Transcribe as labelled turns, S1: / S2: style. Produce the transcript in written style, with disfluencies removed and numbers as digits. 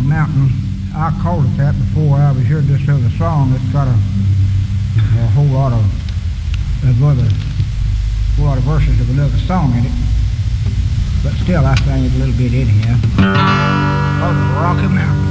S1: Mountain. I called it that before I was heard this other song. It's got a whole lot of verses of another song in it. But still, I sang it a little bit anyhow. Called it Rocky Mountain.